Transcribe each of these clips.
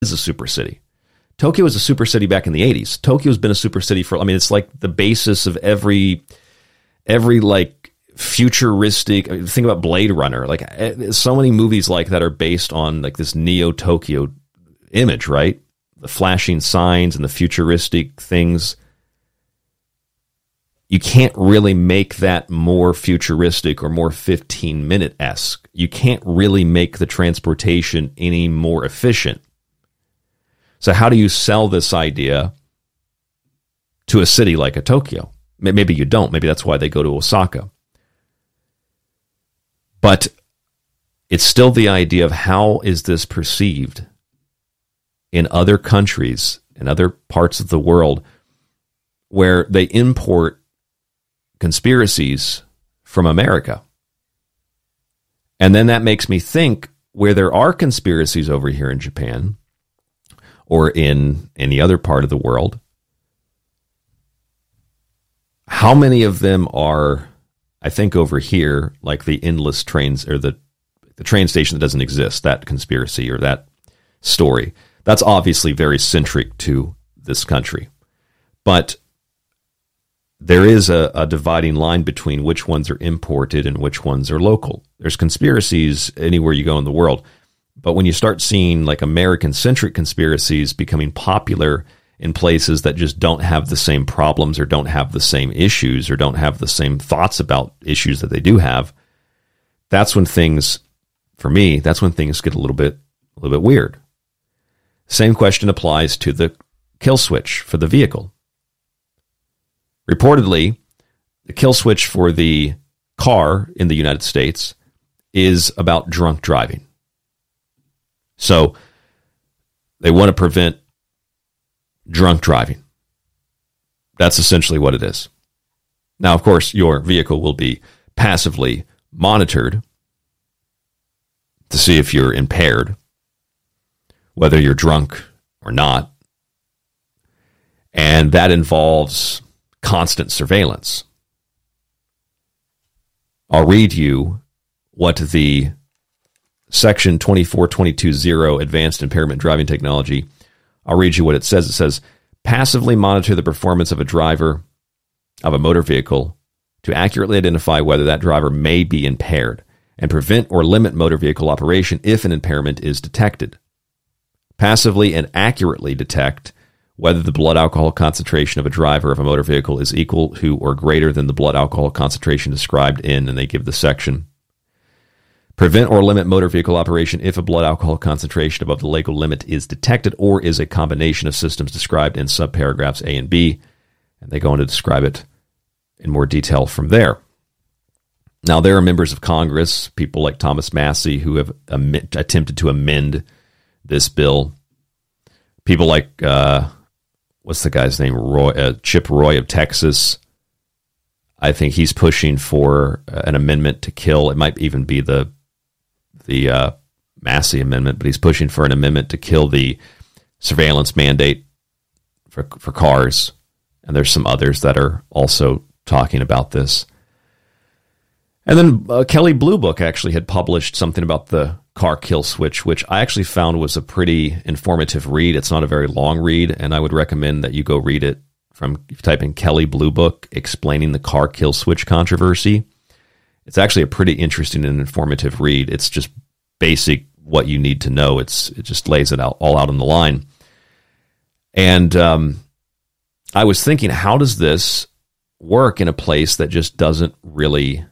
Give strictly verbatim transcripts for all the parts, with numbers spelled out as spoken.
is a super city. Tokyo was a super city back in the eighties. Tokyo's been a super city for, I mean, it's like the basis of every, every like futuristic, I mean, think about Blade Runner. Like so many movies like that are based on like this Neo-Tokyo image, right? The flashing signs and the futuristic things. You can't really make that more futuristic or more fifteen-minute-esque. You can't really make the transportation any more efficient. So how do you sell this idea to a city like a Tokyo? Maybe you don't. Maybe that's why they go to Osaka. But it's still the idea of how is this perceived in other countries, in other parts of the world, where they import conspiracies from America. And then that makes me think where there are conspiracies over here in Japan or in any other part of the world, how many of them are, I think over here, like the endless trains or the, the train station that doesn't exist, that conspiracy or that story. That's obviously very centric to this country. But there is a, a dividing line between which ones are imported and which ones are local. There's conspiracies anywhere you go in the world. But when you start seeing like American-centric conspiracies becoming popular in places that just don't have the same problems or don't have the same issues or don't have the same thoughts about issues that they do have, that's when things, for me, that's when things get a little bit, a little bit weird. Same question applies to the kill switch for the vehicle. Reportedly, the kill switch for the car in the United States is about drunk driving. So they want to prevent drunk driving. That's essentially what it is. Now, of course, your vehicle will be passively monitored to see if you're impaired, whether you're drunk or not. And that involves constant surveillance. I'll read you what the Section twenty-four twenty-two zero Advanced Impairment Driving Technology, I'll read you what it says. It says, passively monitor the performance of a driver of a motor vehicle to accurately identify whether that driver may be impaired and prevent or limit motor vehicle operation if an impairment is detected. Passively and accurately detect whether the blood alcohol concentration of a driver of a motor vehicle is equal to or greater than the blood alcohol concentration described in, and they give the section. Prevent or limit motor vehicle operation if a blood alcohol concentration above the legal limit is detected or is a combination of systems described in subparagraphs A and B. And they go on to describe it in more detail from there. Now, there are members of Congress, people like Thomas Massey, who have am- attempted to amend this bill. People like, uh, what's the guy's name? Roy, uh, Chip Roy of Texas. I think he's pushing for an amendment to kill. It might even be the the uh, Massey amendment, but he's pushing for an amendment to kill the surveillance mandate for for cars. And there's some others that are also talking about this. And then uh, Kelly Blue Book actually had published something about the car kill switch, which I actually found was a pretty informative read. It's not a very long read, and I would recommend that you go read it from, if you type in Kelly Blue Book, explaining the car kill switch controversy. It's actually a pretty interesting and informative read. It's just basic what you need to know. It's It just lays it out all out on the line. And um, I was thinking, how does this work in a place that just doesn't really,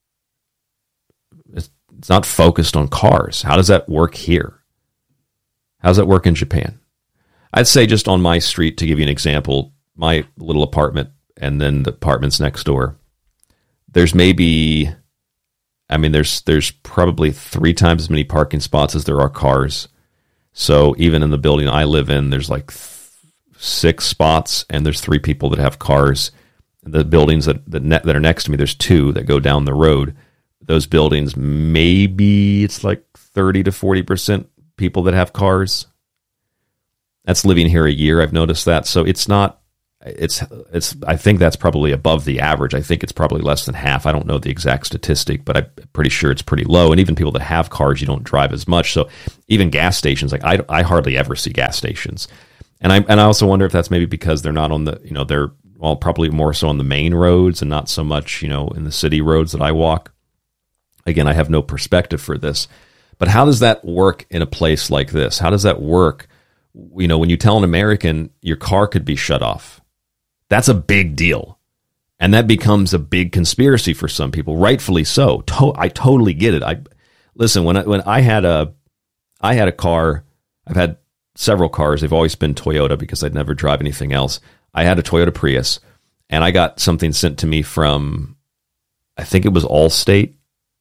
it's not focused on cars? How does that work here? How does that work in Japan? I'd say just on my street, to give you an example, my little apartment and then the apartments next door, there's maybe, I mean, there's there's probably three times as many parking spots as there are cars. So even in the building I live in, there's like th- six spots, and there's three people that have cars. The buildings that that, ne- that are next to me, there's two that go down the road. Those buildings, maybe it's like thirty to forty percent people that have cars. That's living here a year. I've noticed that. So it's not, it's it's. I think that's probably above the average. I think it's probably less than half. I don't know the exact statistic, but I'm pretty sure it's pretty low. And even people that have cars, you don't drive as much. So even gas stations, like I, I hardly ever see gas stations. And I and I also wonder if that's maybe because they're not on the, you know, they're well probably more so on the main roads and not so much, you know, in the city roads that I walk. Again, I have no perspective for this, but how does that work in a place like this? How does that work? You know, when you tell an American your car could be shut off, that's a big deal. And that becomes a big conspiracy for some people, rightfully so. To- I totally get it. I listen, when I, when I had a, I had a car, I've had several cars. They've always been Toyota because I'd never drive anything else. I had a Toyota Prius and I got something sent to me from, I think it was Allstate.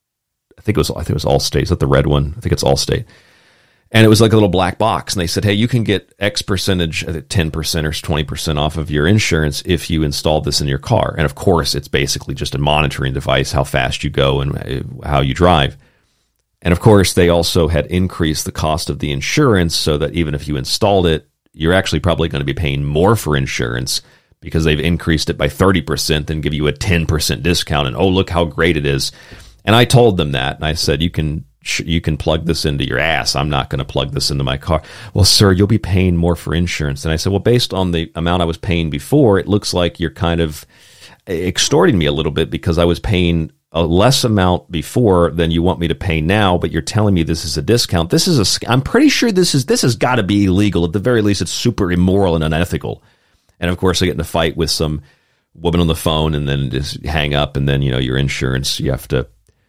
I think it was, I think it was Allstate. Is that the red one? I think it's Allstate. And it was like a little black box. And they said, hey, you can get X percentage, ten percent or twenty percent off of your insurance if you install this in your car. And of course, it's basically just a monitoring device, how fast you go and how you drive. And of course, they also had increased the cost of the insurance so that even if you installed it, you're actually probably going to be paying more for insurance because they've increased it by thirty percent and give you a ten percent discount. And oh, look how great it is. And I told them that. And I said, you can you can plug this into your ass. I'm not going to plug this into my car. Well, sir, you'll be paying more for insurance. And I said, well, based on the amount I was paying before, it looks like you're kind of extorting me a little bit because I was paying a less amount before than you want me to pay now, but you're telling me this is a discount. This is a, I'm pretty sure this is, this has got to be illegal. At the very least, it's super immoral and unethical. And of course, I get in a fight with some woman on the phone and then just hang up. And then, you know, your insurance, you have to,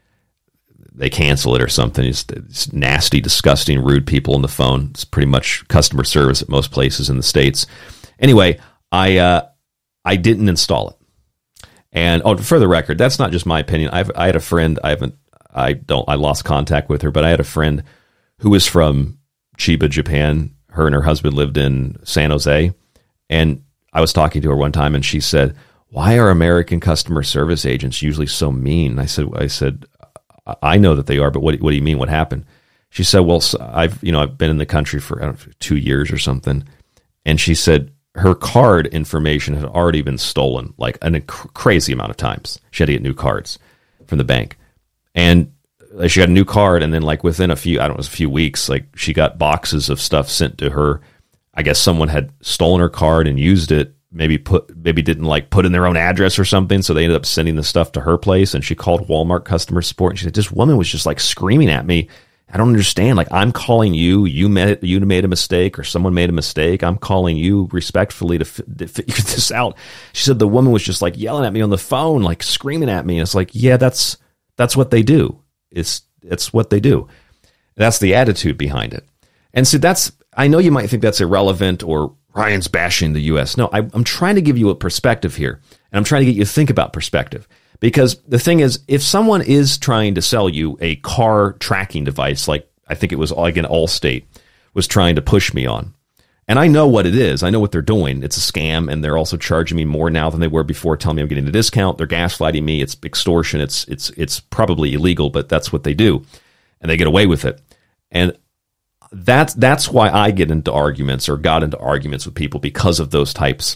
they cancel it or something. It's, it's nasty, disgusting, rude people on the phone. It's pretty much customer service at most places in the States. Anyway, I, uh, I didn't install it. And oh, for the record, that's not just my opinion. I've, I had a friend. I haven't. I don't. I lost contact with her, but I had a friend who was from Chiba, Japan. Her and her husband lived in San Jose, and I was talking to her one time, and she said, "Why are American customer service agents usually so mean?" And I said, "I said, I know that they are, but what, what do you mean? What happened?" She said, "Well, I've you know I've been in the country for I don't know, two years or something," and she said her card information had already been stolen like a cr- crazy amount of times. She had to get new cards from the bank. And she got a new card, and then like within a few, I don't know, it was a few weeks, like she got boxes of stuff sent to her. I guess someone had stolen her card and used it, maybe put, maybe didn't like put in their own address or something. So they ended up sending the stuff to her place, and she called Walmart customer support, and she said, this woman was just like screaming at me. I don't understand. Like, I'm calling you, you made, you made a mistake, or someone made a mistake. I'm calling you respectfully to, f- to figure this out. She said the woman was just like yelling at me on the phone, like screaming at me. And it's like, yeah, that's, that's what they do. It's, it's what they do. That's the attitude behind it. And so that's, I know you might think that's irrelevant or Ryan's bashing the U S. No, I, I'm trying to give you a perspective here, and I'm trying to get you to think about perspective. Because the thing is, if someone is trying to sell you a car tracking device, like I think it was, again, Allstate was trying to push me on, and I know what it is. I know what they're doing. It's a scam, and they're also charging me more now than they were before, telling me I'm getting a discount. They're gaslighting me. It's extortion. It's it's it's probably illegal, but that's what they do, and they get away with it. And that's that's why I get into arguments or got into arguments with people, because of those types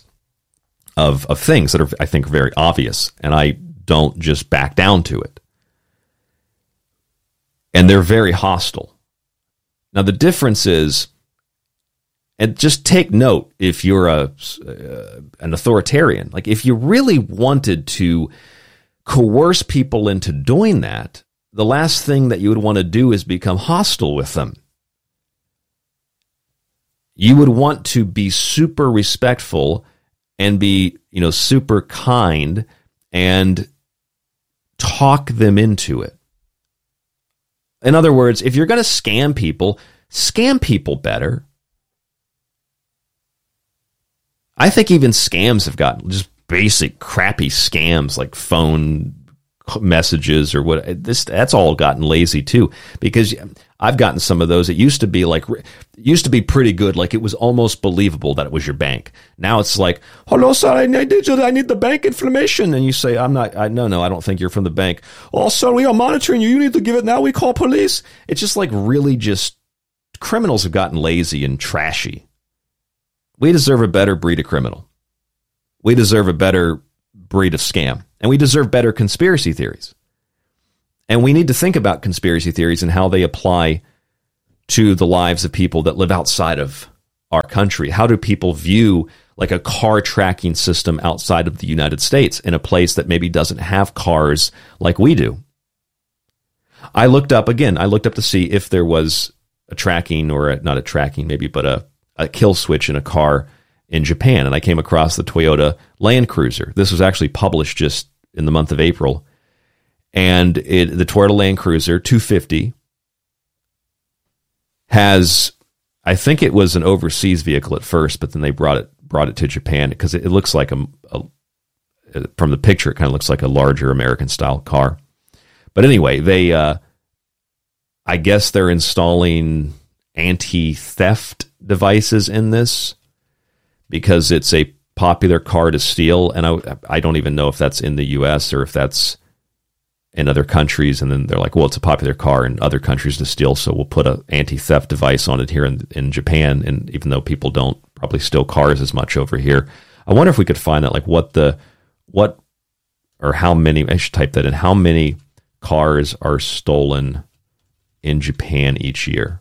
of of things that are, I think, very obvious, and I don't just back down to it. And they're very hostile. Now, the difference is, and just take note if you're a uh, an authoritarian, like if you really wanted to coerce people into doing that, the last thing that you would want to do is become hostile with them. You would want to be super respectful and be, you know, super kind and talk them into it. In other words, if you're going to scam people, scam people better. I think even scams have gotten just basic crappy scams like phone messages or what. This that's all gotten lazy too, because I've gotten some of those. It used to be like, it used to be pretty good. Like it was almost believable that it was your bank. Now it's like, hello, sir, I need you, I need the bank information. And you say, I'm not, I, no, no, I don't think you're from the bank. Oh, sir, we are monitoring you. You need to give it now. We call police. It's just like really just, criminals have gotten lazy and trashy. We deserve a better breed of criminal. We deserve a better breed of scam, and we deserve better conspiracy theories. And we need to think about conspiracy theories and how they apply to the lives of people that live outside of our country. How do people view like a car tracking system outside of the United States in a place that maybe doesn't have cars like we do? I looked up again, I looked up to see if there was a tracking or a, not a tracking maybe, but a, a kill switch in a car in Japan. And I came across the Toyota Land Cruiser. This was actually published just in the month of April. And it, the Toyota Land Cruiser two fifty has, I think it was an overseas vehicle at first, but then they brought it brought it to Japan because it, it looks like a, a, from the picture, it kind of looks like a larger American style car. But anyway, they, uh, I guess they're installing anti-theft devices in this because it's a popular car to steal. And I, I don't even know if that's in the U S or if that's in other countries. And then they're like, well, it's a popular car in other countries to steal, so we'll put an anti-theft device on it here in, in Japan. And even though people don't probably steal cars as much over here, I wonder if we could find out like what the, what, or how many, I should type that in, how many cars are stolen in Japan each year.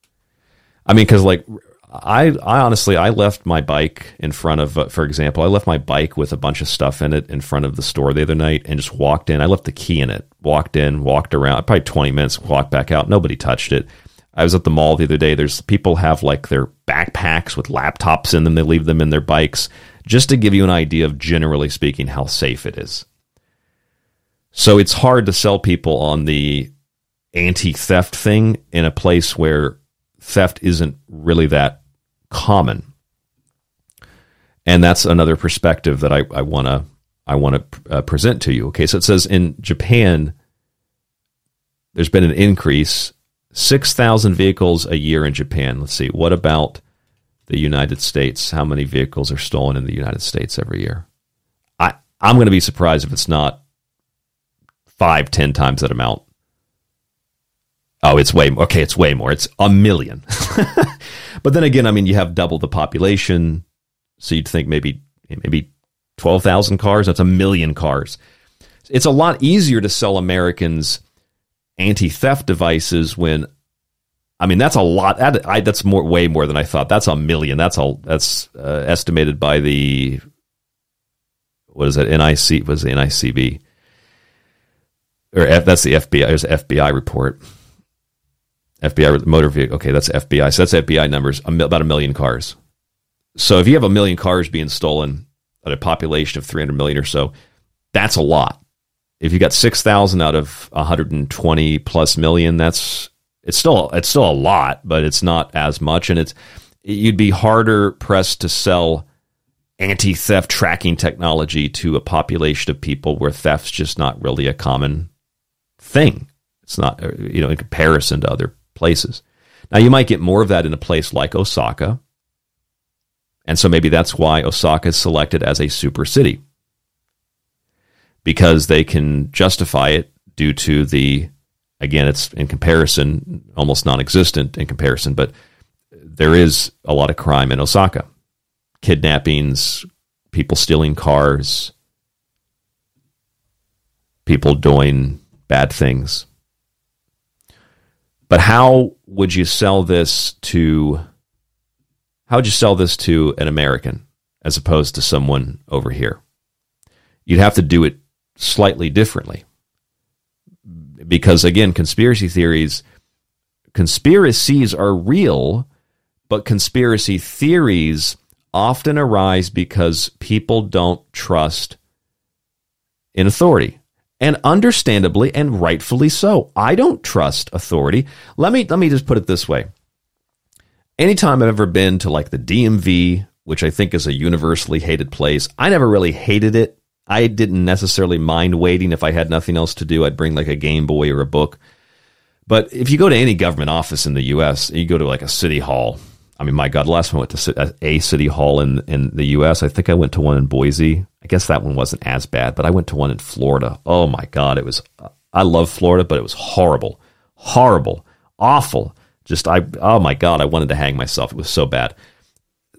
I mean, because like I, I honestly, I left my bike in front of, uh, for example, I left my bike with a bunch of stuff in it in front of the store the other night and just walked in. I left the key in it, walked in, walked around, probably twenty minutes, walked back out. Nobody touched it. I was at the mall the other day. There's people have like their backpacks with laptops in them. They leave them in their bikes just to give you an idea of, generally speaking, how safe it is. So it's hard to sell people on the anti-theft thing in a place where theft isn't really that common. And that's another perspective that I want to I want to uh, present to you. Okay, so it says in Japan, there's been an increase, six thousand vehicles a year in Japan. Let's see, what about the United States? How many vehicles are stolen in the United States every year? I, I'm going to be surprised if it's not five, ten times that amount. Oh, it's way more. Okay, it's way more. It's a million. But then again, I mean, you have double the population, so you'd think maybe maybe twelve thousand cars. That's a million cars. It's a lot easier to sell Americans anti-theft devices when, I mean, that's a lot. That, I, that's more, way more than I thought. That's a million. That's all. That's uh, estimated by the, what is that? N I C was the N I C B, or F, that's the F B I. There's an F B I report. F B I motor vehicle. Okay, that's F B I. So that's F B I numbers. About a million cars. So if you have a million cars being stolen at a population of three hundred million or so, that's a lot. If you got six thousand out of one hundred twenty plus million, that's it's still it's still a lot, but it's not as much, and it's you'd be harder pressed to sell anti-theft tracking technology to a population of people where theft's just not really a common thing. It's not, you know, in comparison to other places. Now, you might get more of that in a place like Osaka, and so maybe that's why Osaka is selected as a super city, because they can justify it due to the, again, it's in comparison, almost non-existent in comparison, but there is a lot of crime in Osaka. Kidnappings, people stealing cars, people doing bad things. But how would you sell this to, how would you sell this to an American as opposed to someone over here? You'd have to do it slightly differently. Because again, conspiracy theories, conspiracies are real, but conspiracy theories often arise because people don't trust in authority. And understandably and rightfully so. I don't trust authority. Let me let me just put it this way. Anytime I've ever been to like the D M V, which I think is a universally hated place, I never really hated it. I didn't necessarily mind waiting. If I had nothing else to do, I'd bring like a Game Boy or a book. But if you go to any government office in the U S, you go to like a city hall. I mean, my God, the last time I went to a city hall in, in the U S, I think I went to one in Boise. I guess that one wasn't as bad, but I went to one in Florida. Oh my God, it was, I love Florida, but it was horrible, horrible, awful. Just, I, oh my God, I wanted to hang myself. It was so bad.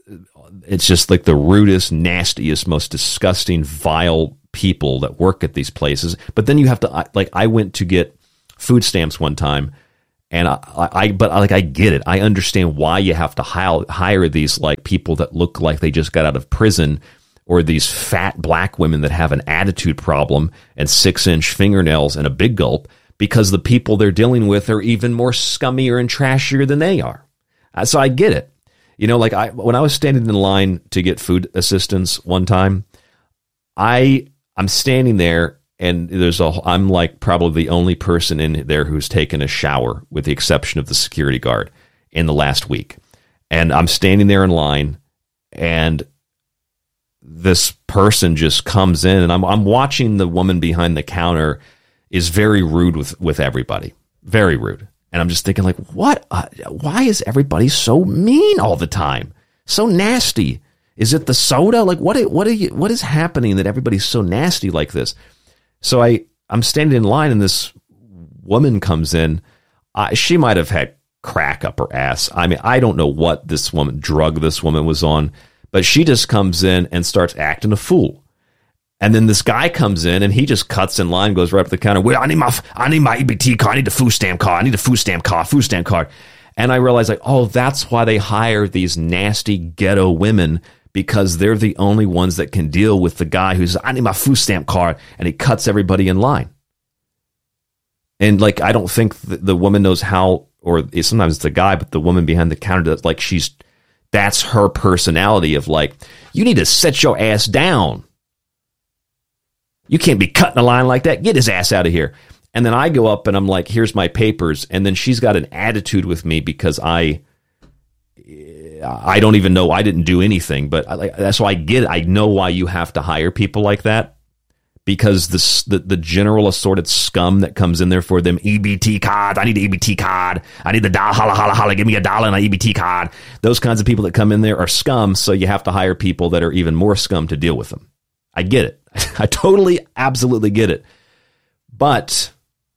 it's just like the rudest, nastiest, most disgusting, vile people that work at these places. But then you have to, like, I went to get food stamps one time, and I, I but like, I get it. I understand why you have to hire, hire these like people that look like they just got out of prison, or these fat black women that have an attitude problem and six inch fingernails and a big gulp, because the people they're dealing with are even more scummier and trashier than they are. So I get it. You know, like I, when I was standing in line to get food assistance one time, I, I'm standing there, and there's a, I'm like probably the only person in there who's taken a shower, with the exception of the security guard, in the last week. And I'm standing there in line, and this person just comes in, and I'm I'm watching the woman behind the counter is very rude with, with everybody, very rude. And I'm just thinking, like, what? Uh, why is everybody so mean all the time? So nasty? Is it the soda? Like, what? What are you? What is happening that everybody's so nasty like this? So I I'm standing in line, and this woman comes in. Uh, she might have had crack up her ass. I mean, I don't know what this woman drug this woman was on. But she just comes in and starts acting a fool. And then this guy comes in, and he just cuts in line, goes right up to the counter. Well, I need my, I need my E B T card. I need the food stamp card. I need the food stamp card, food stamp card. And I realized, like, oh, that's why they hire these nasty ghetto women, because they're the only ones that can deal with the guy who's, I need my food stamp card, and he cuts everybody in line. And like, I don't think the, the woman knows how, or sometimes it's the guy, but the woman behind the counter does, like, she's, that's her personality of like, you need to set your ass down. You can't be cutting a line like that. Get his ass out of here. And then I go up and I'm like, here's my papers. And then she's got an attitude with me because I, I don't even know. I didn't do anything, but I, that's why I get it. I know why you have to hire people like that, because the, the the general assorted scum that comes in there for them E B T cards. I need the E B T card. I need the dollar, holla, holla, holla. Give me a dollar and an E B T card. Those kinds of people that come in there are scum, so you have to hire people that are even more scum to deal with them. I get it. I totally, absolutely get it. But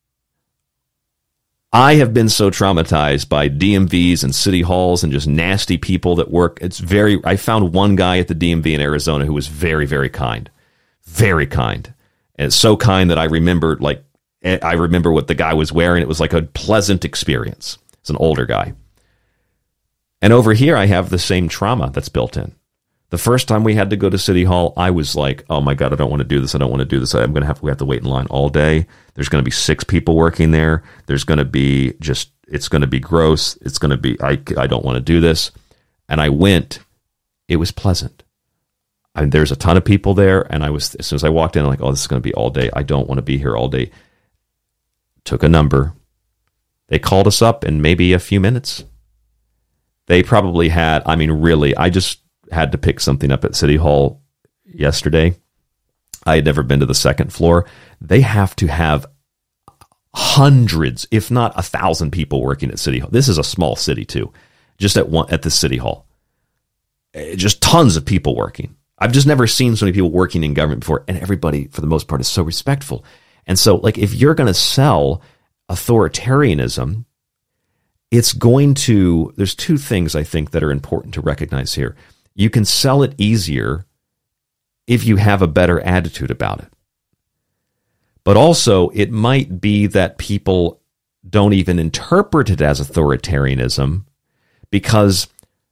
I have been so traumatized by D M Vs and city halls and just nasty people that work. It's very, I found one guy at the D M V in Arizona who was very, very kind. Very kind. And it's so kind that I remember, like, I remember what the guy was wearing. It was like a pleasant experience. It's an older guy. And over here, I have the same trauma that's built in. The first time we had to go to City Hall, I was like, oh my God, I don't want to do this. I don't want to do this. I'm going to have, we have to wait in line all day. There's going to be six people working there. There's going to be just, it's going to be gross. It's going to be, I, I don't want to do this. And I went, it was pleasant. I mean, there's a ton of people there, and I was, as soon as I walked in, I'm like, oh, this is going to be all day. I don't want to be here all day. Took a number. They called us up in maybe a few minutes. They probably had, I mean, really, I just had to pick something up at City Hall yesterday. I had never been to the second floor. They have to have hundreds, if not a thousand people working at City Hall. This is a small city too, just at one, at the City Hall. Just tons of people working. I've just never seen so many people working in government before, and everybody, for the most part, is so respectful. And so, like, if you're going to sell authoritarianism, it's going to, there's two things I think that are important to recognize here. You can sell it easier if you have a better attitude about it. But also, it might be that people don't even interpret it as authoritarianism because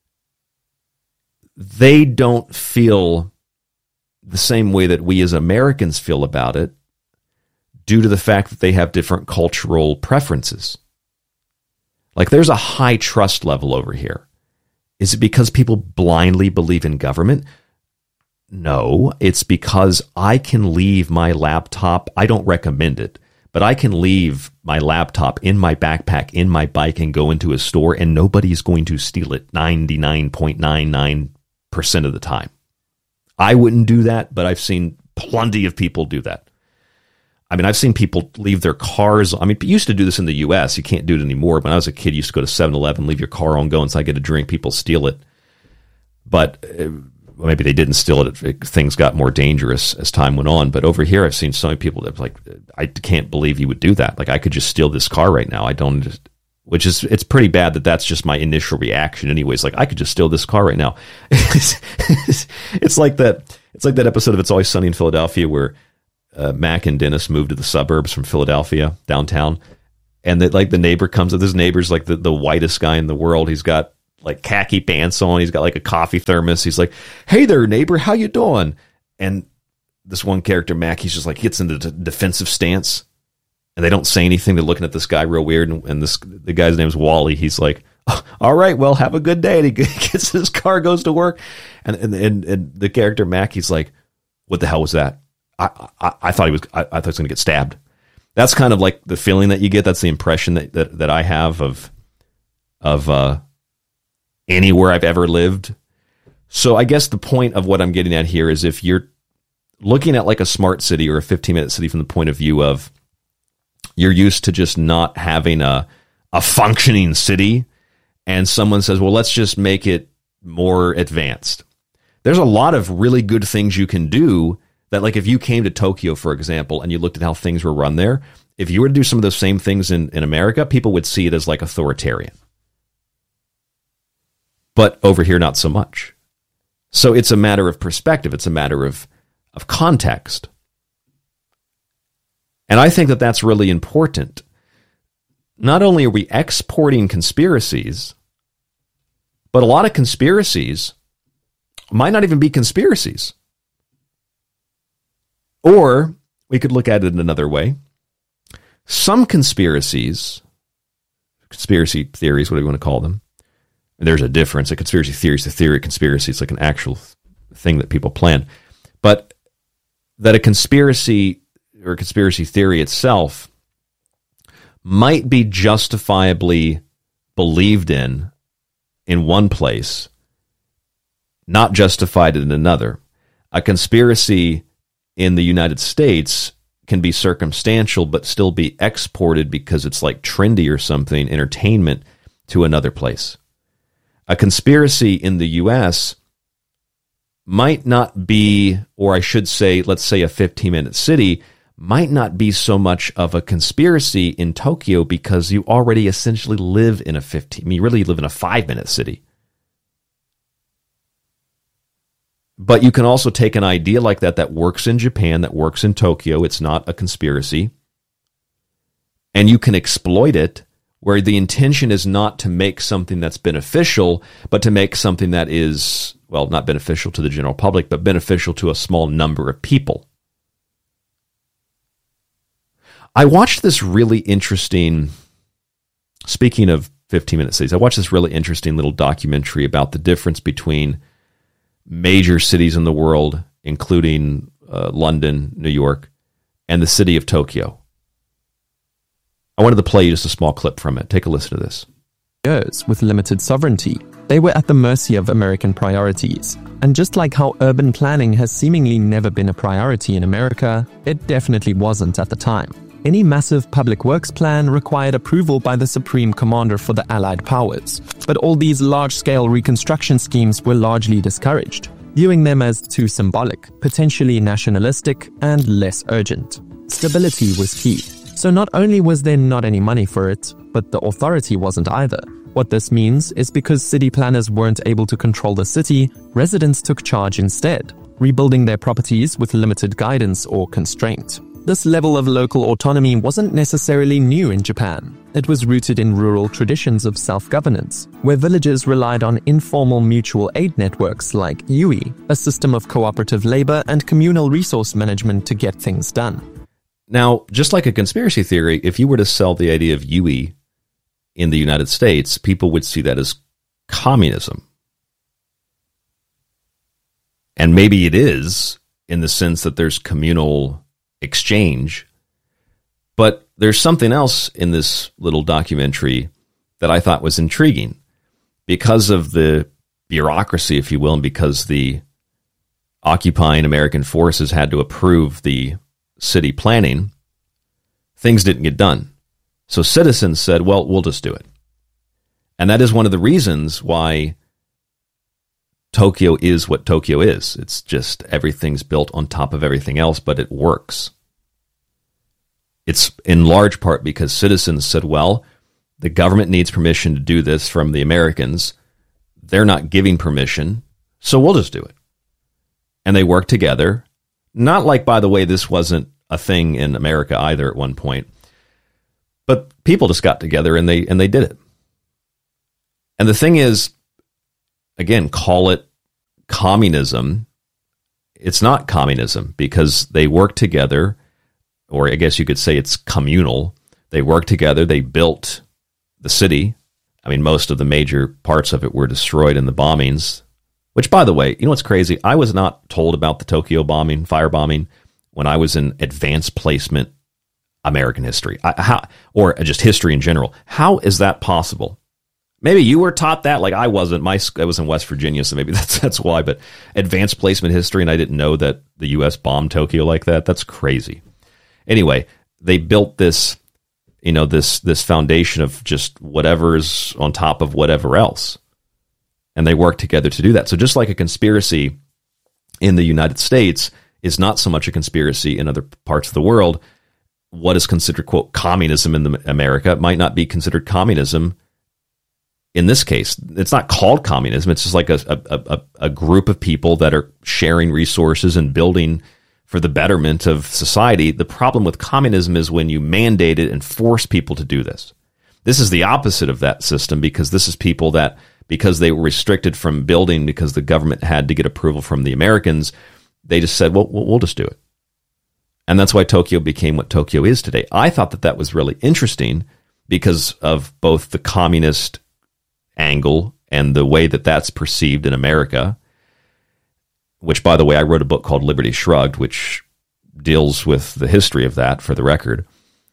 they don't feel the same way that we as Americans feel about it due to the fact that they have different cultural preferences. Like, there's a high trust level over here. Is it because people blindly believe in government? No, it's because I can leave my laptop. I don't recommend it, but I can leave my laptop in my backpack, in my bike, and go into a store, and nobody's going to steal it ninety-nine point nine nine percent of the time. I wouldn't do that, but I've seen plenty of people do that. I mean, I've seen people leave their cars. I mean, you used to do this in the U S. You can't do it anymore. When I was a kid, you used to go to seven eleven, leave your car on, go inside, get a drink. People steal it. But uh, maybe they didn't steal it. it. Things got more dangerous as time went on. But over here, I've seen so many people that like, I can't believe you would do that. Like, I could just steal this car right now. I don't just, which is, it's pretty bad that that's just my initial reaction anyways. Like, I could just steal this car right now. it's, it's like that, it's like that episode of It's Always Sunny in Philadelphia where uh, Mac and Dennis moved to the suburbs from Philadelphia, downtown. And that, like, the neighbor comes up, this neighbor's like the, the whitest guy in the world. He's got like khaki pants on. He's got like a coffee thermos. He's like, "Hey there, neighbor, how you doing?" And this one character, Mac, he's just like, gets into the defensive stance. And they don't say anything. They're looking at this guy real weird. And, and this the guy's name's Wally. He's like, "Oh, all right, well, have a good day." And he gets in his car, goes to work. And and, and, and the character, Mac, he's like, "What the hell was that? I I, I thought he was, I, I thought he was going to get stabbed." That's kind of like the feeling that you get. That's the impression that, that, that I have of, of uh, anywhere I've ever lived. So I guess the point of what I'm getting at here is if you're looking at like a smart city or a fifteen minute city from the point of view of you're used to just not having a, a functioning city, and someone says, well, let's just make it more advanced. There's a lot of really good things you can do that, like if you came to Tokyo, for example, and you looked at how things were run there, if you were to do some of those same things in, in America, people would see it as like authoritarian. But over here, not so much. So it's a matter of perspective. It's a matter of, of context. And I think that that's really important. Not only are we exporting conspiracies, but a lot of conspiracies might not even be conspiracies. Or we could look at it in another way. Some conspiracies, conspiracy theories, whatever you want to call them, there's a difference. A conspiracy theory is the theory of conspiracy. It's like an actual thing that people plan. But that a conspiracy or a conspiracy theory itself might be justifiably believed in in one place, not justified in another. A conspiracy in the United States can be circumstantial but still be exported because it's like trendy or something, entertainment, to another place. A conspiracy in the U S might not be, or I should say, let's say a fifteen minute city, might not be so much of a conspiracy in Tokyo because you already essentially live in a fifteen, I mean, you really live in a five minute city. But you can also take an idea like that that works in Japan, that works in Tokyo. It's not a conspiracy. And you can exploit it where the intention is not to make something that's beneficial, but to make something that is, well, not beneficial to the general public, but beneficial to a small number of people. I watched this really interesting, speaking of fifteen minute cities, I watched this really interesting little documentary about the difference between major cities in the world, including uh, London, New York, and the city of Tokyo. I wanted to play you just a small clip from it. Take a listen to this. Years with limited sovereignty, they were at the mercy of American priorities. And just like how urban planning has seemingly never been a priority in America, it definitely wasn't at the time. Any massive public works plan required approval by the Supreme Commander for the Allied powers, but all these large-scale reconstruction schemes were largely discouraged, viewing them as too symbolic, potentially nationalistic, and less urgent. Stability was key, so not only was there not any money for it, but the authority wasn't either. What this means is because city planners weren't able to control the city, residents took charge instead, rebuilding their properties with limited guidance or constraint. This level of local autonomy wasn't necessarily new in Japan. It was rooted in rural traditions of self-governance, where villages relied on informal mutual aid networks like U I, a system of cooperative labor and communal resource management to get things done. Now, just like a conspiracy theory, if you were to sell the idea of U I in the United States, people would see that as communism. And maybe it is, in the sense that there's communal exchange, but there's something else in this little documentary that I thought was intriguing. Because of the bureaucracy, if you will, and because the occupying American forces had to approve the city planning, things didn't get done. So citizens said, well, we'll just do it. And that is one of the reasons why Tokyo is what Tokyo is. It's just everything's built on top of everything else, but it works. It's in large part because citizens said, well, The government needs permission to do this from the Americans. They're not giving permission, so we'll just do it. And they work together. Not like, by the way, this wasn't a thing in America either at one point. But people just got together and they and they did it. And the thing is, again, call it communism. It's not communism because they work together, or I guess you could say it's communal. They work together. They built the city. I mean, most of the major parts of it were destroyed in the bombings, which, by the way, you know what's crazy? I was not told about the Tokyo bombing, firebombing, when I was in advanced placement American history, I, how, or just history in general. How is that possible? Maybe you were taught that, like I wasn't. My I was in West Virginia, so maybe that's that's why. But advanced placement history, and I didn't know that the U S bombed Tokyo like that. That's crazy. Anyway, they built this, you know, this this foundation of just whatever's on top of whatever else, and they work together to do that. So just like a conspiracy in the United States is not so much a conspiracy in other parts of the world, what is considered, quote, communism in the America might not be considered communism in this case. It's not called communism. It's just like a, a, a, a group of people that are sharing resources and building for the betterment of society. The problem with communism is when you mandate it and force people to do this. This is the opposite of that system, because this is people that, because they were restricted from building because the government had to get approval from the Americans, they just said, well, we'll just do it. And that's why Tokyo became what Tokyo is today. I thought that that was really interesting because of both the communist angle and the way that that's perceived in America, which, by the way, I wrote a book called Liberty Shrugged, which deals with the history of that, for the record.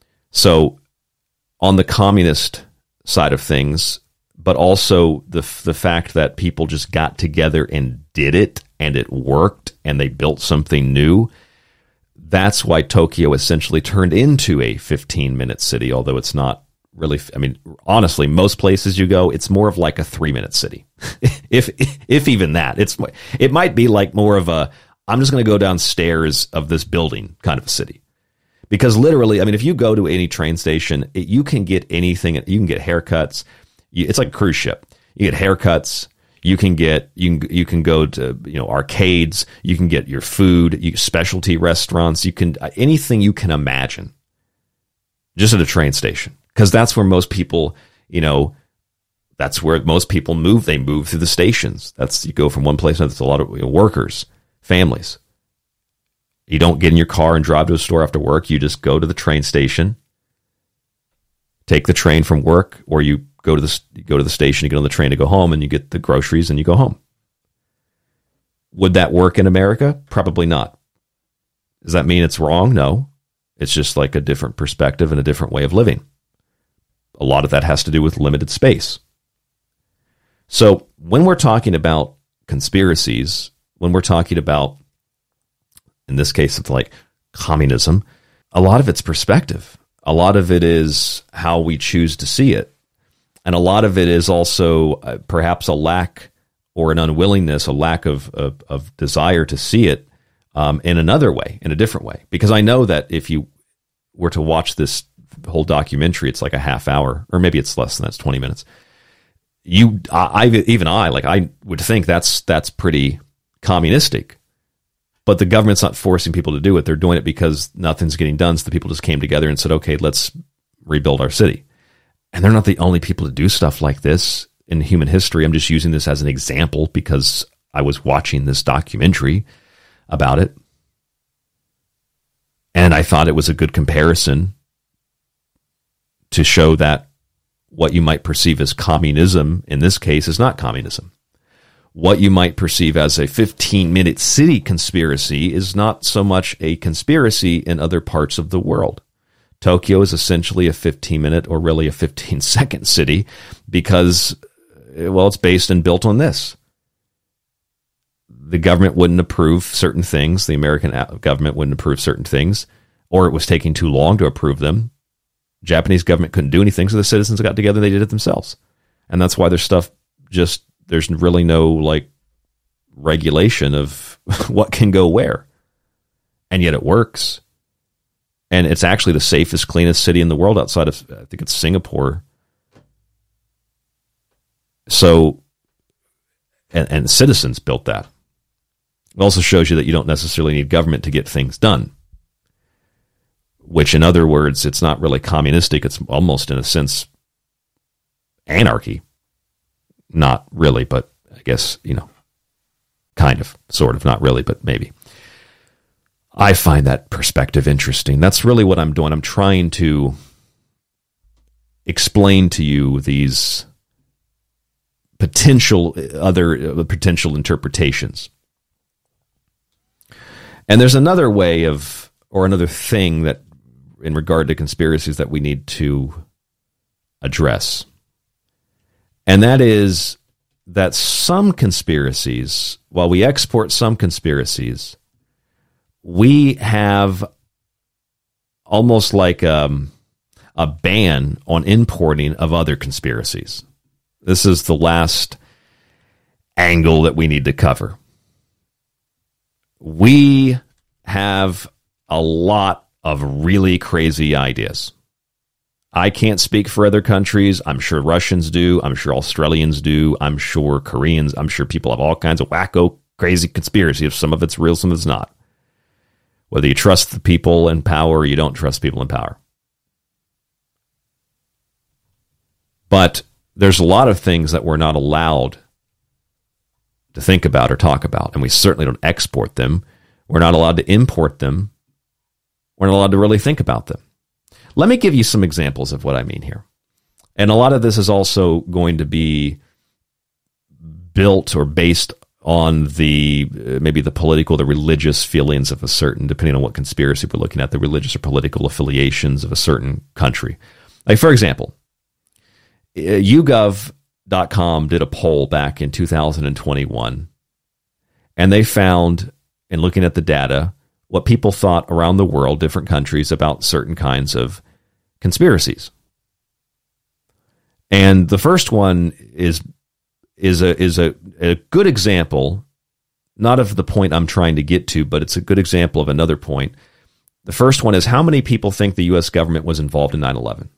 So on the communist side of things, but also the the fact that people just got together and did it, and it worked, and they built something new. That's why Tokyo essentially turned into a fifteen-minute city, although it's not really. I mean, honestly, most places you go, it's more of like a three-minute city, if if even that. It's it might be like more of a, I'm just going to go downstairs of this building kind of a city. Because literally, I mean, if you go to any train station, it, you can get anything. You can get haircuts. You, it's like a cruise ship. You get haircuts. You can get you can you can go to you know arcades. You can get your food. You specialty restaurants. You can anything you can imagine. Just at a train station, because that's where most people you know. That's where most people move. They move through the stations. That's you go from one place to another. It's a lot of you know, workers, families. You don't get in your car and drive to a store after work. You just go to the train station, take the train from work, or you go to the you go to the station, you get on the train to go home, and you get the groceries and you go home. Would that work in America? Probably not. Does that mean it's wrong? No. It's just like a different perspective and a different way of living. A lot of that has to do with limited space. So when we're talking about conspiracies, when we're talking about, in this case, it's like communism, a lot of it's perspective. A lot of it is how we choose to see it. And a lot of it is also uh, perhaps a lack or an unwillingness, a lack of, of, of desire to see it um, in another way, in a different way. Because I know that if you were to watch this whole documentary, it's like a half hour, or maybe it's less than that, it's twenty minutes. You, I, I even I, like I would think that's that's pretty communistic. But the government's not forcing people to do it. They're doing it because nothing's getting done. So the people just came together and said, okay, let's rebuild our city. And they're not the only people to do stuff like this in human history. I'm just using this as an example because I was watching this documentary about it. And I thought it was a good comparison to show that what you might perceive as communism in this case is not communism. What you might perceive as a fifteen-minute city conspiracy is not so much a conspiracy in other parts of the world. Tokyo is essentially a fifteen-minute or really a fifteen-second city because, well, it's based and built on this. The government wouldn't approve certain things. The American government wouldn't approve certain things, or it was taking too long to approve them. Japanese government couldn't do anything, so the citizens got together and they did it themselves. And that's why their stuff just... There's really no like regulation of what can go where. And yet it works. And it's actually the safest, cleanest city in the world outside of, I think it's Singapore. So, and, and citizens built that. It also shows you that you don't necessarily need government to get things done. Which, in other words, it's not really communistic. It's almost, in a sense, anarchy. Not really, but I guess, you know, kind of, sort of, not really, but maybe. I find that perspective interesting. That's really what I'm doing. I'm trying to explain to you these potential other uh, potential interpretations. And there's another way of, or another thing that, in regard to conspiracies, that we need to address. And that is that some conspiracies, while we export some conspiracies, we have almost like um, a ban on importing of other conspiracies. This is the last angle that we need to cover. We have a lot of really crazy ideas. I can't speak for other countries. I'm sure Russians do. I'm sure Australians do. I'm sure Koreans. I'm sure people have all kinds of wacko, crazy conspiracies. Some of it's real, some of it's not. Whether you trust the people in power or you don't trust people in power. But there's a lot of things that we're not allowed to think about or talk about, and we certainly don't export them. We're not allowed to import them. We're not allowed to really think about them. Let me give you some examples of what I mean here. And a lot of this is also going to be built or based on the uh, maybe the political, the religious feelings of a certain, depending on what conspiracy we're looking at, the religious or political affiliations of a certain country. Like, for example, you gov dot com did a poll back in two thousand twenty-one, and they found, in looking at the data, what people thought around the world, different countries, about certain kinds of conspiracies. And the first one is is a is a, a good example, not of the point I'm trying to get to, but it's a good example of another point. The first one is, how many people think the U S government was involved in nine eleven?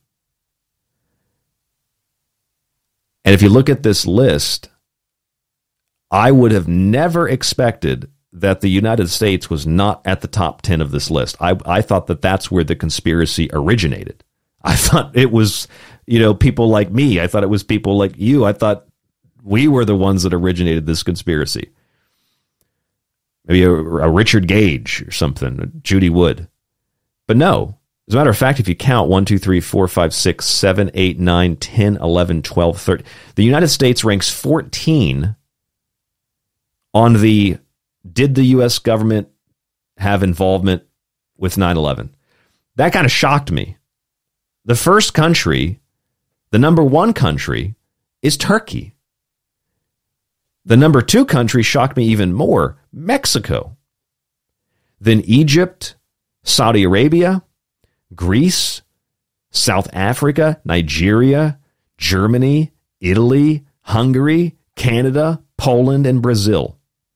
And if you look at this list, I would have never expected that the United States was not at the top ten of this list. I, I thought that that's where the conspiracy originated. I thought it was, you know, people like me. I thought it was people like you. I thought we were the ones that originated this conspiracy. Maybe a, a Richard Gage or something, Judy Wood. But no. As a matter of fact, if you count one, two, three, four, five, six, seven, eight, nine, ten, eleven, twelve, thirteen, the United States ranks fourteen on the did the U S government have involvement with nine eleven? That kind of shocked me. The first country, the number one country, is Turkey. The number two country shocked me even more, Mexico. Then Egypt, Saudi Arabia, Greece, South Africa, Nigeria, Germany, Italy, Hungary, Canada, Poland, and Brazil.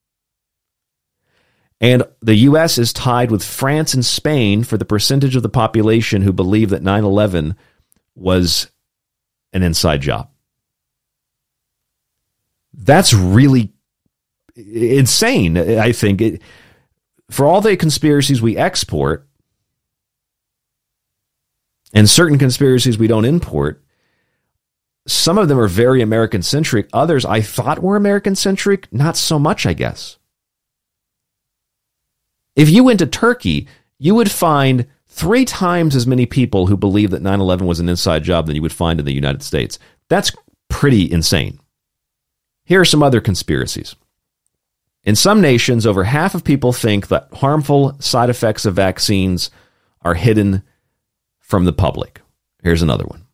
And the U S is tied with France and Spain for the percentage of the population who believe that nine eleven was an inside job. That's really insane, I think. It, for all the conspiracies we export, and certain conspiracies we don't import, some of them are very American-centric. Others I thought were American-centric, not so much, I guess. If you went to Turkey, you would find three times as many people who believe that nine eleven was an inside job than you would find in the United States. That's pretty insane. Here are some other conspiracies. In some nations, over half of people think that harmful side effects of vaccines are hidden from the public. Here's another one.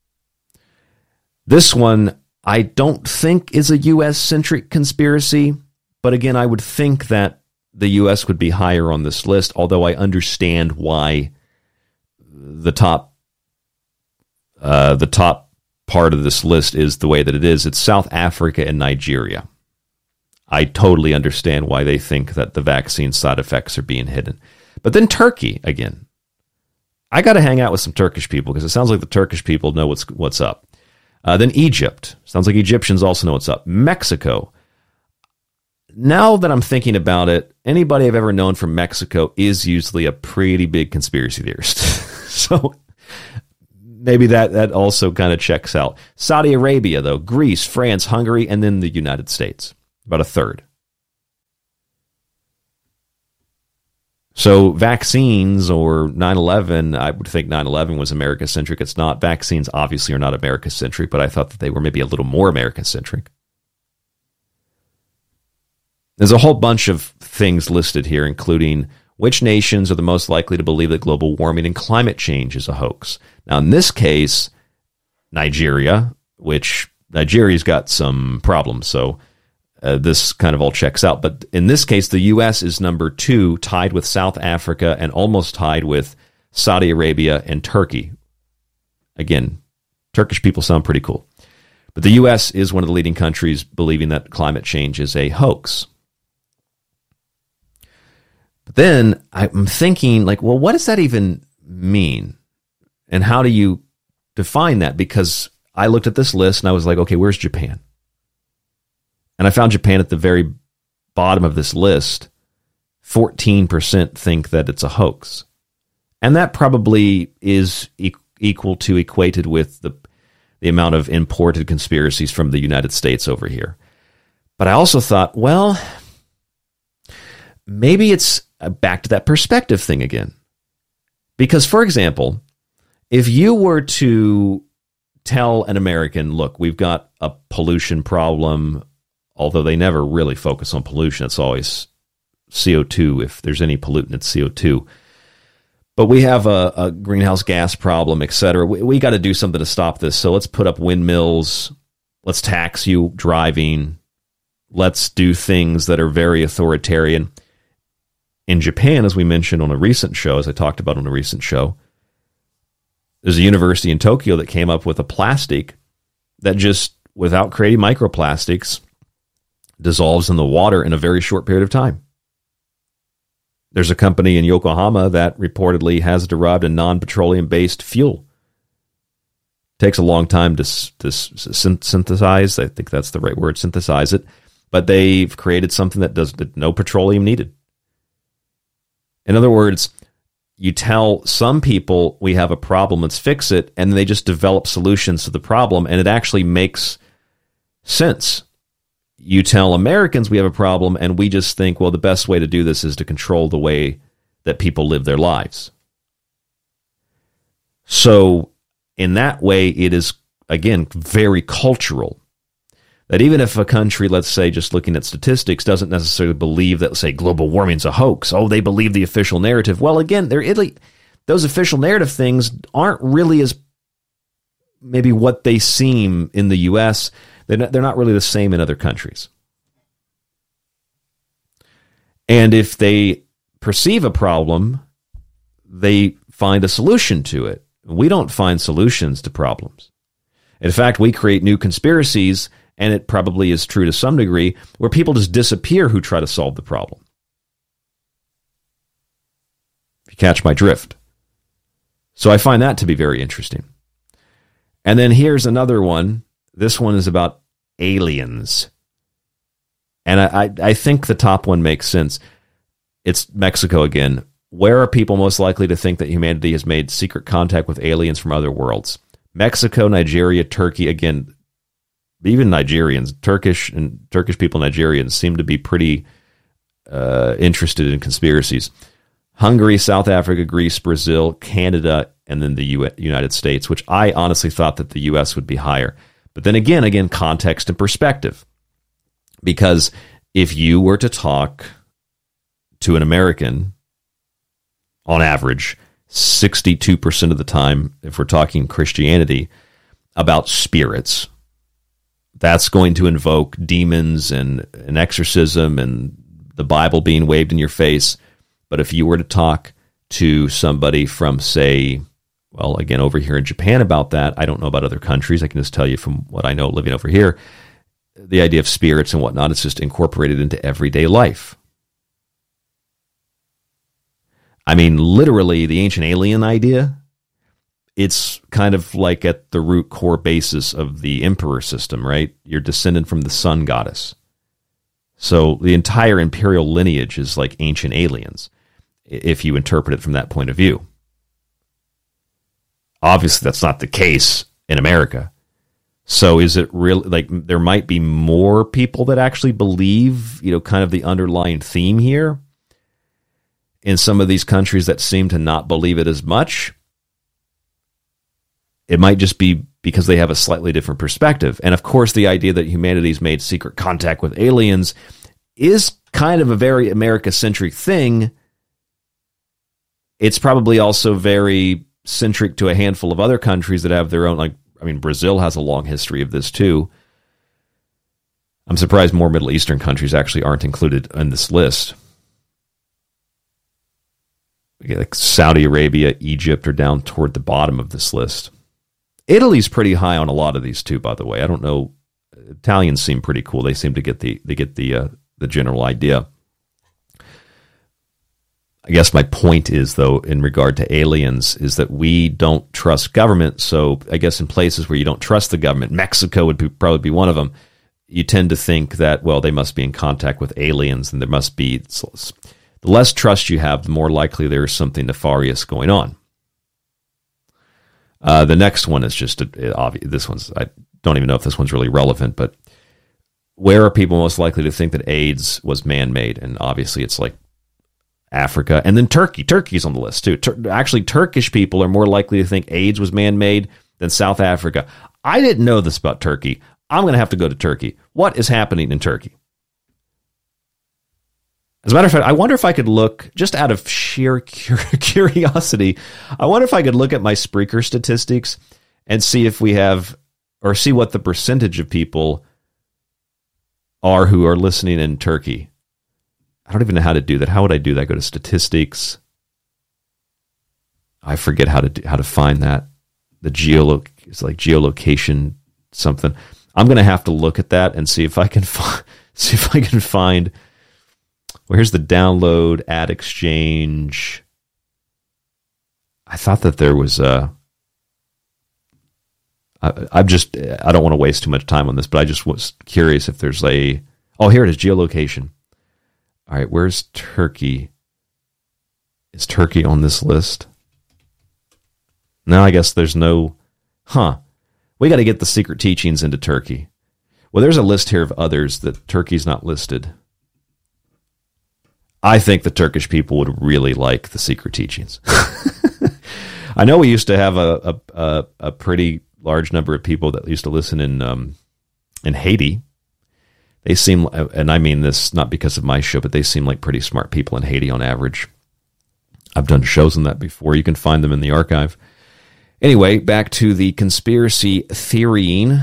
This one, I don't think is a U S-centric conspiracy, but again, I would think that the U S would be higher on this list, although I understand why the top uh, the top part of this list is the way that it is. It's South Africa and Nigeria. I totally understand why they think that the vaccine side effects are being hidden. But then Turkey, again. I got to hang out with some Turkish people because it sounds like the Turkish people know what's what's up. Uh, then Egypt. Sounds like Egyptians also know what's up. Mexico. Now that I'm thinking about it, anybody I've ever known from Mexico is usually a pretty big conspiracy theorist. So maybe that, that also kind of checks out. Saudi Arabia, though, Greece, France, Hungary, and then the United States. About a third. So vaccines or nine eleven, I would think nine eleven was America-centric. It's not. Vaccines obviously are not America-centric, but I thought that they were maybe a little more America-centric. There's a whole bunch of things listed here, including which nations are the most likely to believe that global warming and climate change is a hoax. Now, in this case, Nigeria, which Nigeria's got some problems, so uh, this kind of all checks out. But in this case, the U S is number two, tied with South Africa and almost tied with Saudi Arabia and Turkey. Again, Turkish people sound pretty cool. But the U S is one of the leading countries believing that climate change is a hoax. But then I'm thinking, like, well, what does that even mean? And how do you define that? Because I looked at this list and I was like, okay, where's Japan? And I found Japan at the very bottom of this list. fourteen percent think that it's a hoax. And that probably is e- equal to, equated with the, the amount of imported conspiracies from the United States over here. But I also thought, well, maybe it's back to that perspective thing again. Because, for example, if you were to tell an American, look, we've got a pollution problem, although they never really focus on pollution, it's always C O two. If there's any pollutant, it's C O two. But we have a, a greenhouse gas problem, et cetera. We, we got to do something to stop this. So let's put up windmills. Let's tax you driving. Let's do things that are very authoritarian. In Japan, as we mentioned on a recent show, as I talked about on a recent show, there's a university in Tokyo that came up with a plastic that just, without creating microplastics, dissolves in the water in a very short period of time. There's a company in Yokohama that reportedly has derived a non-petroleum-based fuel. Takes a long time to, to synthesize. I think that's the right word, synthesize it. But they've created something that does that no petroleum needed. In other words, you tell some people we have a problem, let's fix it, and they just develop solutions to the problem, and it actually makes sense. You tell Americans we have a problem, and we just think, well, the best way to do this is to control the way that people live their lives. So in that way, it is, again, very cultural. That even if a country, let's say, just looking at statistics, doesn't necessarily believe that, say, global warming's a hoax. Oh, they believe the official narrative. Well, again, they're Italy. Those official narrative things aren't really as maybe what they seem in the U S. They're not, they're not really the same in other countries. And if they perceive a problem, they find a solution to it. We don't find solutions to problems. In fact, we create new conspiracies, and it probably is true to some degree, where people just disappear who try to solve the problem. If you catch my drift. So I find that to be very interesting. And then here's another one. This one is about aliens. And I, I, I think the top one makes sense. It's Mexico again. Where are people most likely to think that humanity has made secret contact with aliens from other worlds? Mexico, Nigeria, Turkey, again, even Nigerians, Turkish and Turkish people, Nigerians seem to be pretty uh, interested in conspiracies. Hungary, South Africa, Greece, Brazil, Canada, and then the U- United States, which I honestly thought that the U S would be higher. But then again, again, context and perspective. Because if you were to talk to an American, on average, sixty-two percent of the time, if we're talking Christianity, about spirits, that's going to invoke demons and an exorcism and the Bible being waved in your face. But if you were to talk to somebody from, say, well, again, over here in Japan about that, I don't know about other countries. I can just tell you from what I know living over here, the idea of spirits and whatnot is just incorporated into everyday life. I mean, literally, the ancient alien idea it's kind of like at the root core basis of the emperor system, right? You're descended from the sun goddess. So the entire imperial lineage is like ancient aliens, if you interpret it from that point of view. Obviously, that's not the case in America. So is it really, like, there might be more people that actually believe, you know, kind of the underlying theme here in some of these countries that seem to not believe it as much? It might just be because they have a slightly different perspective. And of course, the idea that humanity's made secret contact with aliens is kind of a very America-centric thing. It's probably also very centric to a handful of other countries that have their own, like, I mean, Brazil has a long history of this too. I'm surprised more Middle Eastern countries actually aren't included in this list. Like Saudi Arabia, Egypt are down toward the bottom of this list. Italy's pretty high on a lot of these too, by the way. I don't know. Italians seem pretty cool. They seem to get the they get the uh, the general idea. I guess my point is, though, in regard to aliens, is that we don't trust government. So I guess in places where you don't trust the government, Mexico would be, probably be one of them, you tend to think that, well, they must be in contact with aliens and there must be... The less trust you have, the more likely there is something nefarious going on. Uh, the next one is just a, obvious. This one's, I don't even know if this one's really relevant, but where are people most likely to think that AIDS was man-made? And obviously it's like Africa, and then Turkey. Turkey's on the list too. Tur- actually, Turkish people are more likely to think AIDS was man-made than South Africa. I didn't know this about Turkey. I'm going to have to go to Turkey. What is happening in Turkey? As a matter of fact, I wonder if I could look, just out of sheer curiosity, I wonder if I could look at my Spreaker statistics and see if we have, or see what the percentage of people are who are listening in Turkey. I don't even know how to do that. How would I do that? Go to statistics. I forget how to do, how to find that. The geoloc it's like geolocation something. I'm going to have to look at that and see if I can find, see if I can find. Where's the download ad exchange? I thought that there was a. I, I'm just. I don't want to waste too much time on this, but I just was curious if there's a. Oh, here it is. Geolocation. All right, where's Turkey? Is Turkey on this list? No, I guess there's no... Huh. We got to get the secret teachings into Turkey. Well, there's a list here of others that Turkey's not listed. I think the Turkish people would really like the secret teachings. I know we used to have a, a, a, a pretty large number of people that used to listen in um, in Haiti. They seem, and I mean this not because of my show, but they seem like pretty smart people in Haiti on average. I've done shows on that before. You can find them in the archive. Anyway, back to the conspiracy theorying.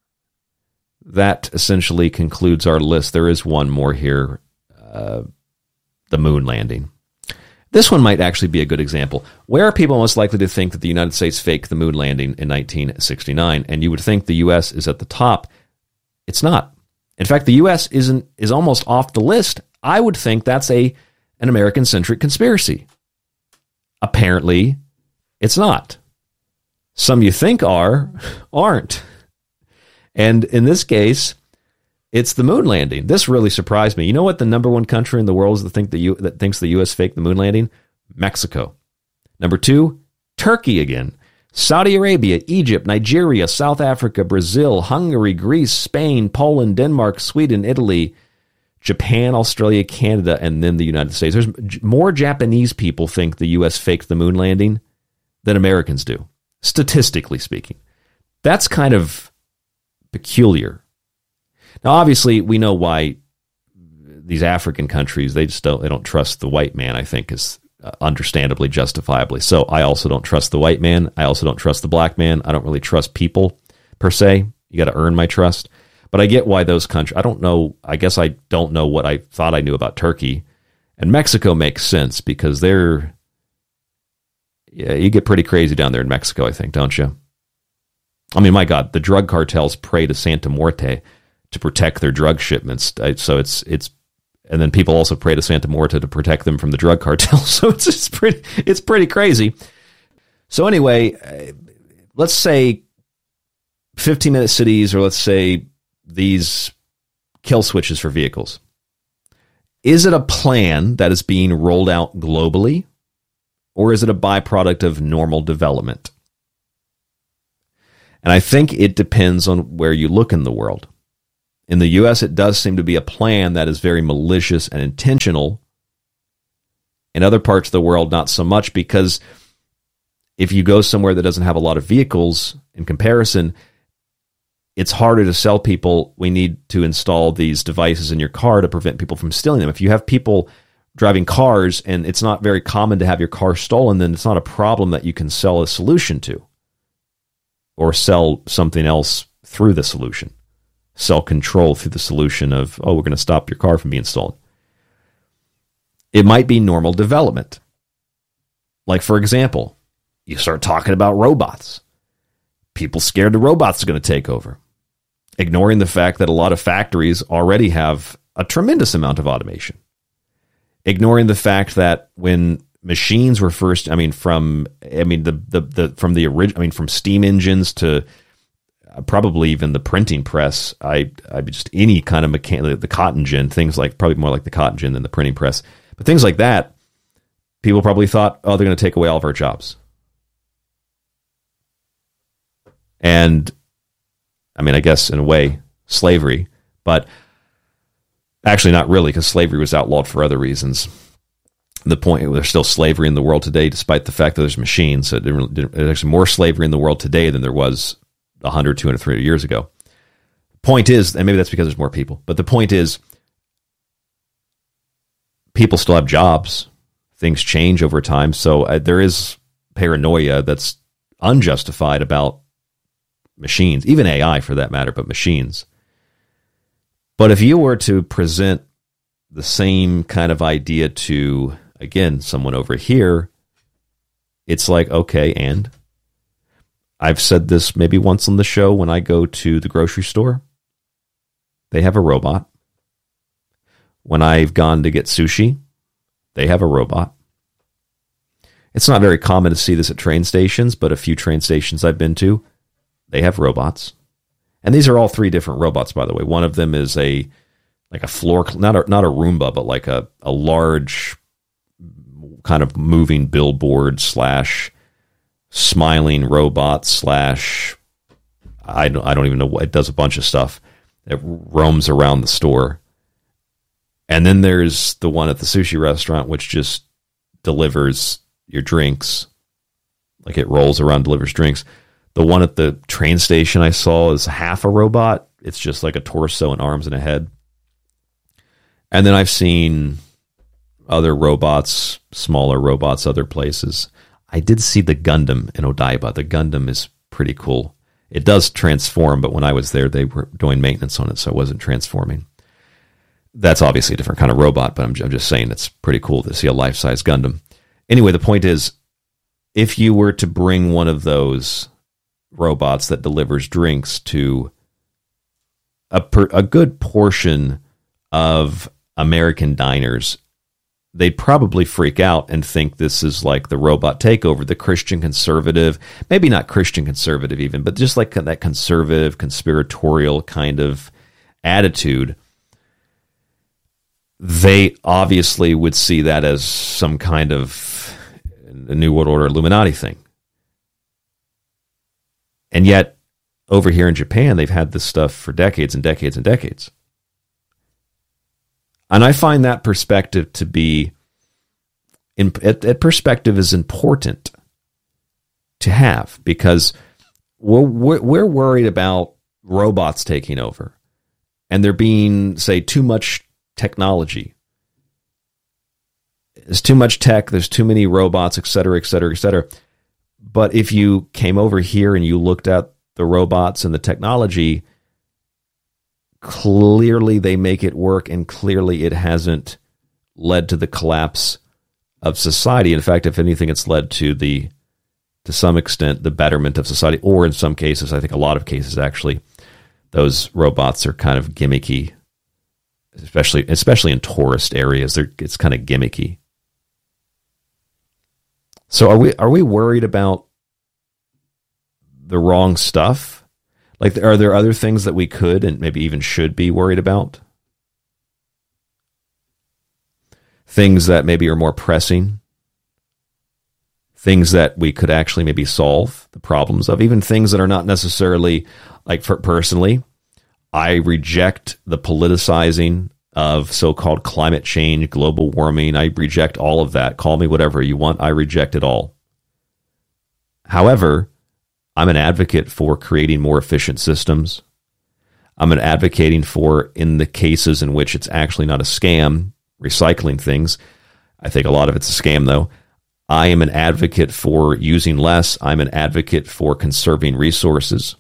That essentially concludes our list. There is one more here, uh, the moon landing. This one might actually be a good example. Where are people most likely to think that the United States faked the moon landing in nineteen sixty-nine? And you would think the U S is at the top. It's not. In fact, the U S isn't is almost off the list. I would think that's a an American-centric conspiracy. Apparently, it's not. Some you think are, aren't. And in this case, it's the moon landing. This really surprised me. You know what the number one country in the world is that, think the U, that thinks the U S faked the moon landing? Mexico. Number two, Turkey again. Saudi Arabia, Egypt, Nigeria, South Africa, Brazil, Hungary, Greece, Spain, Poland, Denmark, Sweden, Italy, Japan, Australia, Canada, and then the United States. There's more Japanese people think the U S faked the moon landing than Americans do, statistically speaking. That's kind of peculiar. Now, obviously, we know why these African countries, they just don't, they don't trust the white man, I think, is Uh, understandably, justifiably. So I also don't trust the white man. I also don't trust the black man. I don't really trust people, per se. You got to earn my trust. But I get why those countries, I don't know, I guess I don't know what I thought I knew about Turkey. And Mexico makes sense because they're, yeah, you get pretty crazy down there in Mexico, I think, don't you? I mean, my God, the drug cartels pray to Santa Muerte to protect their drug shipments. So it's, it's, and then people also pray to Santa Muerte to protect them from the drug cartel. So it's, it's pretty it's pretty crazy. So anyway, let's say fifteen-minute cities, or let's say these kill switches for vehicles. Is it a plan that is being rolled out globally, or is it a byproduct of normal development? And I think it depends on where you look in the world. In the U S, it does seem to be a plan that is very malicious and intentional. In other parts of the world, not so much, because if you go somewhere that doesn't have a lot of vehicles in comparison, it's harder to sell people, we need to install these devices in your car to prevent people from stealing them. If you have people driving cars and it's not very common to have your car stolen, then it's not a problem that you can sell a solution to or sell something else through the solution. Sell control through the solution of, oh, we're going to stop your car from being stolen. It might be normal development. Like, for example, you start talking about robots. People scared the robots are going to take over, ignoring the fact that a lot of factories already have a tremendous amount of automation. Ignoring the fact that when machines were first, I mean, from, I mean, the, the, the, from the original, I mean, from steam engines to probably even the printing press, I, I just any kind of mechanic, the cotton gin, things like, probably more like the cotton gin than the printing press, but things like that, people probably thought, oh, they're going to take away all of our jobs. And, I mean, I guess in a way, slavery, but actually not really, because slavery was outlawed for other reasons. The point, there's still slavery in the world today, despite the fact that there's machines. So there's actually more slavery in the world today than there was one hundred, two hundred, three hundred years ago. Point is, and maybe that's because there's more people, but the point is, people still have jobs. Things change over time. So uh, there is paranoia that's unjustified about machines, even A I for that matter, but machines. But if you were to present the same kind of idea to, again, someone over here, it's like, okay, and I've said this maybe once on the show, when I go to the grocery store, they have a robot. When I've gone to get sushi, they have a robot. It's not very common to see this at train stations, but a few train stations I've been to, they have robots. And these are all three different robots, by the way. One of them is a like a floor, not a, not a Roomba, but like a, a large kind of moving billboard slash smiling robot slash, I don't, I don't even know what, it does a bunch of stuff. It roams around the store. And then there's the one at the sushi restaurant, which just delivers your drinks. Like it rolls around, delivers drinks. The one at the train station I saw is half a robot. It's just like a torso and arms and a head. And then I've seen other robots, smaller robots, other places. I did see the Gundam in Odaiba. The Gundam is pretty cool. It does transform, but when I was there, they were doing maintenance on it, so it wasn't transforming. That's obviously a different kind of robot, but I'm, I'm just saying it's pretty cool to see a life-size Gundam. Anyway, the point is, if you were to bring one of those robots that delivers drinks to a, per, a good portion of American diners, they'd probably freak out and think this is like the robot takeover, the Christian conservative, maybe not Christian conservative even, but just like that conservative, conspiratorial kind of attitude. They obviously would see that as some kind of a New World Order Illuminati thing. And yet, over here in Japan, they've had this stuff for decades and decades and decades. And I find that perspective to be, in, that perspective is important to have, because we're, we're, we're worried about robots taking over and there being, say, too much technology. There's too much tech, there's too many robots, et cetera, et cetera, et cetera. But if you came over here and you looked at the robots and the technology, clearly they make it work, and clearly it hasn't led to the collapse of society. In fact, if anything, it's led to the, to some extent, the betterment of society, or in some cases, I think a lot of cases actually, those robots are kind of gimmicky, especially especially in tourist areas. They're, it's kind of gimmicky. So are we are we worried about the wrong stuff? Like, are there other things that we could and maybe even should be worried about? Things that maybe are more pressing? Things that we could actually maybe solve the problems of? Even things that are not necessarily, like, for personally, I reject the politicizing of so-called climate change, global warming. I reject all of that. Call me whatever you want. I reject it all. However, I'm an advocate for creating more efficient systems. I'm an advocating for, in the cases in which it's actually not a scam, recycling things. I think a lot of it's a scam, though. I am an advocate for using less. I'm an advocate for conserving resources.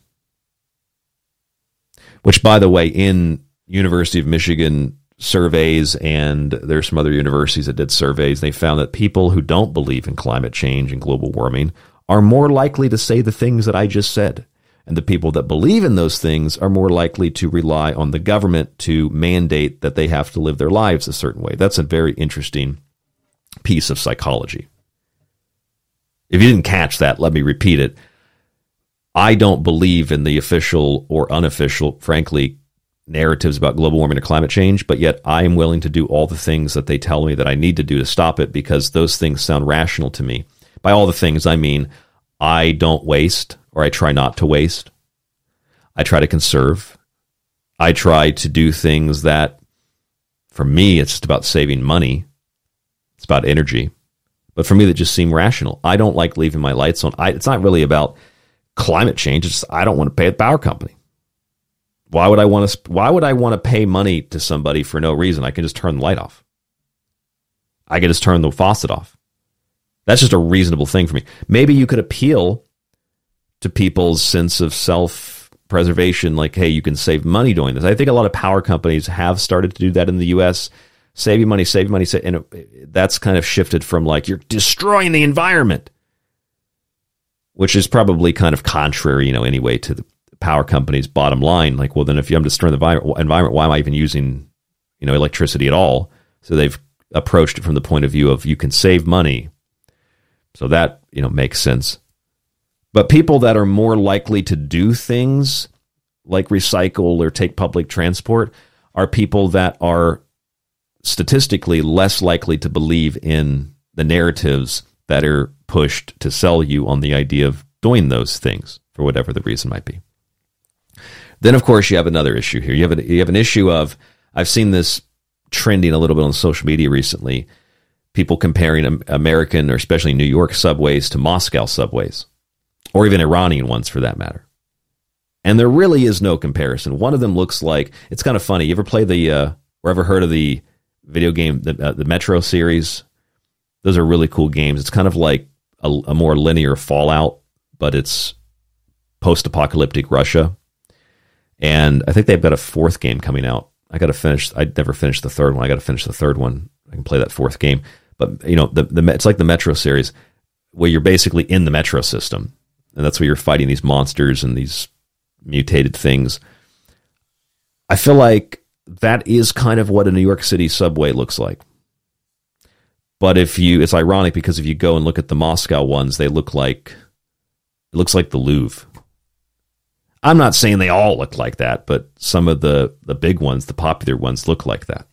Which, by the way, in University of Michigan surveys, and there's some other universities that did surveys, they found that people who don't believe in climate change and global warming are more likely to say the things that I just said. And the people that believe in those things are more likely to rely on the government to mandate that they have to live their lives a certain way. That's a very interesting piece of psychology. If you didn't catch that, let me repeat it. I don't believe in the official or unofficial, frankly, narratives about global warming or climate change, but yet I am willing to do all the things that they tell me that I need to do to stop it because those things sound rational to me. By all the things, I mean I don't waste, or I try not to waste. I try to conserve. I try to do things that, for me, it's just about saving money. It's about energy. But for me, that just seem rational. I don't like leaving my lights on. I, it's not really about climate change. It's just, I don't want to pay the power company. Why would I want to? Why would I want to pay money to somebody for no reason? I can just turn the light off. I can just turn the faucet off. That's just a reasonable thing for me. Maybe you could appeal to people's sense of self-preservation, like, hey, you can save money doing this. I think a lot of power companies have started to do that in the U S. Save you money, save money, save, and it, that's kind of shifted from like, you're destroying the environment, which is probably kind of contrary, you know, anyway, to the power companies' bottom line. Like, well, then if I'm destroying the environment, why am I even using, you know, electricity at all? So they've approached it from the point of view of you can save money. So that, you know, makes sense. But people that are more likely to do things like recycle or take public transport are people that are statistically less likely to believe in the narratives that are pushed to sell you on the idea of doing those things for whatever the reason might be. Then, of course, you have another issue here. You have, a, you have an issue of, I've seen this trending a little bit on social media recently, people comparing American or especially New York subways to Moscow subways, or even Iranian ones for that matter. And there really is no comparison. One of them looks like, it's kind of funny. You ever play the, uh, or ever heard of the video game, the, uh, the Metro series? Those are really cool games. It's kind of like a, a more linear Fallout, but it's post-apocalyptic Russia. And I think they've got a fourth game coming out. I got to finish. I never finished the third one. I got to finish the third one. I can play that fourth game. But, you know, the, the it's like the Metro series where you're basically in the Metro system. And that's where you're fighting these monsters and these mutated things. I feel like that is kind of what a New York City subway looks like. But if you, it's ironic because if you go and look at the Moscow ones, they look like, it looks like the Louvre. I'm not saying they all look like that, but some of the, the big ones, the popular ones, look like that.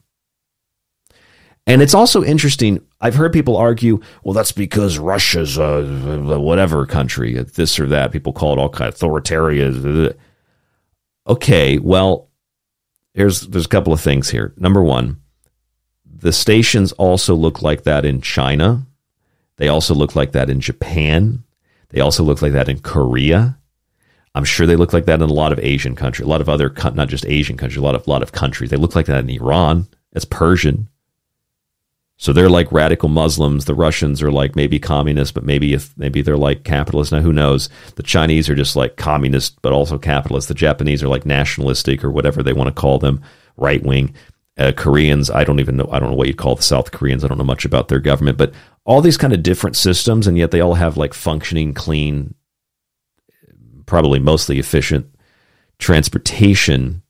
And it's also interesting, I've heard people argue, well, that's because Russia's a whatever country, this or that. People call it all kind of authoritarian. Okay, well, here's there's a couple of things here. Number one, the stations also look like that in China. They also look like that in Japan. They also look like that in Korea. I'm sure they look like that in a lot of Asian countries, a lot of other, not just Asian countries, a lot of lot of countries. They look like that in Iran. It's Persian. So they're like radical Muslims. The Russians are like maybe communist, but maybe if maybe they're like capitalist. Now, who knows? The Chinese are just like communist, but also capitalist. The Japanese are like nationalistic or whatever they want to call them, right wing. Uh, Koreans, I don't even know. I don't know what you'd call the South Koreans. I don't know much about their government, but all these kind of different systems, and yet they all have like functioning, clean, probably mostly efficient transportation.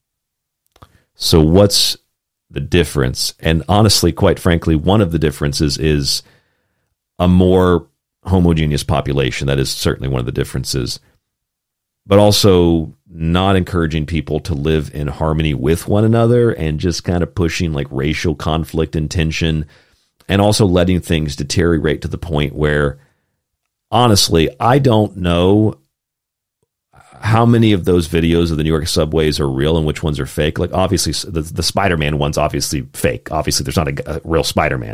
So what's the difference? And honestly, quite frankly, one of the differences is a more homogeneous population. That is certainly one of the differences. but also not encouraging people to live in harmony with one another and just kind of pushing like racial conflict and tension, and also letting things deteriorate to the point where, honestly, I don't know how many of those videos of the New York subways are real and which ones are fake. Like, obviously, the, the Spider-Man one's obviously fake. Obviously, there's not a, a real Spider-Man.